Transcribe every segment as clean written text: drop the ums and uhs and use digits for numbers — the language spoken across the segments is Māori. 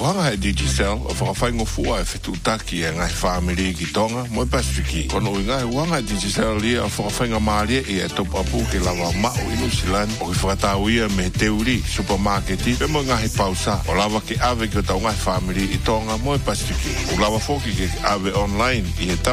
wanga e Digicel o whakawhaingo fua e whetutaki e ngai family ki tonga mo e Pasifiki. Kono i ngai wanga e Digicel lia o whakawhainga maalia i e top apu ke lawa mao inu silani o ki whakatau ia me teuri supermarketi pe mo ngai pausa o lawa ke ave ki o tau ngai family i tonga mo e Pasifiki. O lawa foki ke ave online i e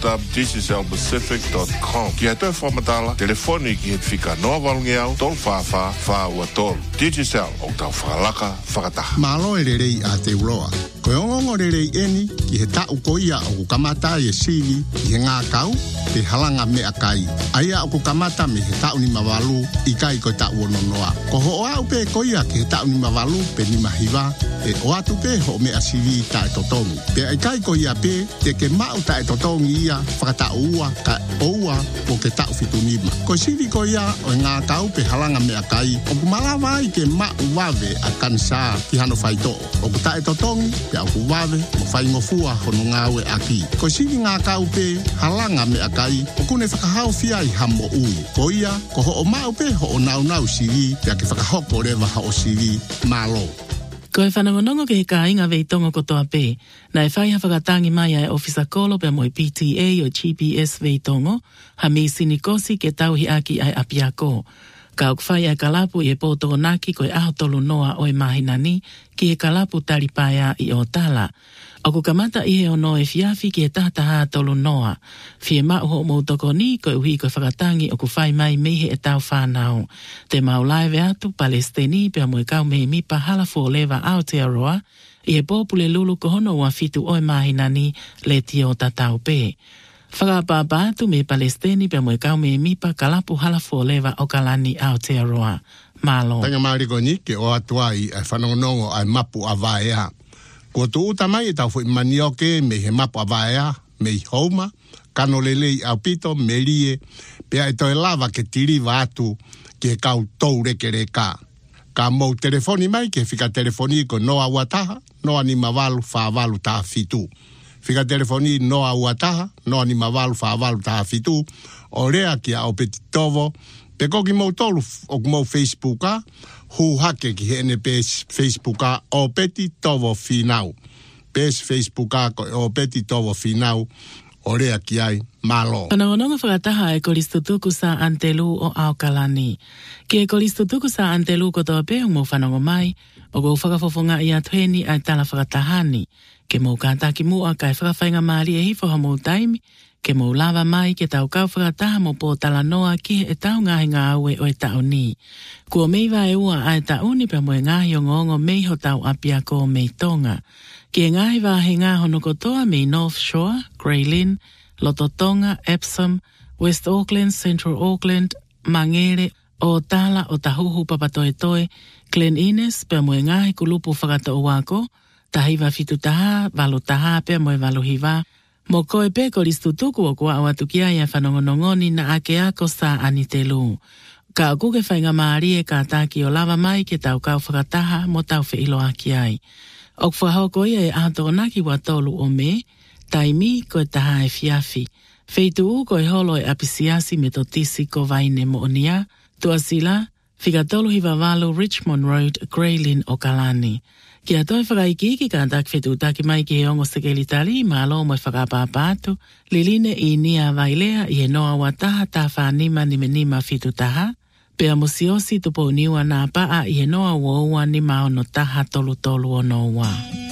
www.digicelpacific.com. Ki e toi whamatala telefoni ki he whika noa walungi au tol whawha ua tol. Digicel o tau whakalaka whakataha. Malo e rerei a te uroa. Koe ongongo rerei eni ki he tau koia o kukamata e sili ki he ngā kau te halanga mea kai. Aia o kukamata me he tau ni mawalu i kai koe tau ononoa. Ko ho oa upe koia ki he tau ni mawalu pe ni mahiwa e o atu pe ho mea sili ta e totongu. Pe ai kai koia pe te ke mau ta e totongu ia whakatau ua ka oua o ke tau fitunima. Ko sili koia o ngā kau pe halanga mea kai o kumalawa i ke mau wawe a kansa ki hano whaito. O kuta e totongu pe au kuwawe mo whaingofua hono ngāwe aki. Ko sili ngā kau pe halanga mea kai o kune whakahau fia i hamo ui. Ko ia, ko ho o mau pe ho o nau siri pe ake whakahoko rewa ha o siri malo. Ko e whanangonongo ke he kāinga vei tongo kotoa pē, na e whaiha whakatangi mai e ofisa kolo pe moi PTA o GPS vei tongo, ha mi sinikosi ke tauhi aki ai apiako. Ka ok whai ai kalapu i e pōtoko naki ko e aho tolu noa o e mahinani ki he kalapu taripaya i o tala. O ku kamata i he ono e fiafi ki e tahataha tolu noa. Fie mau ho moutoko ni ko e uhi ko e whakatangi o ku whai mai mehe e tau whanau. Te maulaive atu Palestini pe mo e kau mehe mipa halafu o lewa Aotearoa i he pōpule lulu ko hono ua fitu o e mahinani le tio tatau pe. Whakapapa atu me Palestini pe mo e kau mehe mipa kalapu halafu o lewa o kalani Aotearoa. Malo. Tanga mariko ni ke o atuai e whanongonongo ai mapu a vaea. Ko tu utamai e tau fui manioke me he mapu a vaea, me i houma, kano lelei au pito, me rie, pea e toi lava ke tiriva atu ki he kau tou reke reka. Ka mou telefoni mai ke fika telefoni ko noa uataha, noa ni mawalu whaavalu taha fitu. Fika telefoni noa uataha, noa ni mawalu whaavalu taha fitu, o rea ki a o peti tovo, pe koki mou tolu o mou Facebooka, hu hake ki hene pes Facebooka o peti tovo finau. Pes Facebooka o peti tovo finau, o rea ki ai malo. Whanangononga whakataha e kolistutuku sa Antelu o Aokalani. Ki e kolistutuku sa Antelu ko toa pe mo whanongo mai, o ko whakafofonga i atueni ai tala whakatahani. Ke mo kātaki mua kai whakawhainga maari e hifo ha mo taimi, ke mo lava mai ke tau kau whakataha mo po tala noa ki e tau ngahi ngā aue o e tau ni. Kua meiwa e ua a e tau ni pe mo e ngahi o ngongo meiho tau apia ko mei tonga. Ki e ngahi wahe ngā hono kotoa mei North Shore, Greylin, Lototonga, Epsom, West Auckland, Central Auckland, Mangere, o tala o tahuhu papatoetoe, Glen Innes pe mo e ngahi kulupu whakata o wako, tahiwa fitu taha, valo taha pe mo e valo hiva, mo koe pe kolistutuku o kua o atukia ia whanongonongoni na ake ako sa anitelu. Ka o kuke whainga maari e ka taki o lava mai ke tau kau whakataha mo tau whiilo aki ai. O whahoko ia e ato onaki wa tolu o me, taimi koe taha e fiafi. Feitu u koe holo e apisiasi me totisi ko vaine mo onia, tuasila, whikatolu hiva valo Richmond Road, Greylin o Kalani. Kia toi whakaiki ki kātak whetutaki mai ki he ongo sekeli tali, malo mo whakapapatu, liline i nia vailea i he noa wataha ta whanima ni menima whitutaha, pea mosiosi tupo niwa nā paa i he noa uoua ni mao no taha tolu tolu o noa.